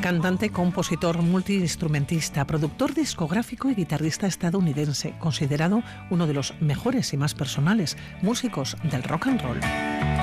Cantante, compositor, multiinstrumentista, productor discográfico y guitarrista estadounidense, considerado uno de los mejores y más personales músicos del rock and roll.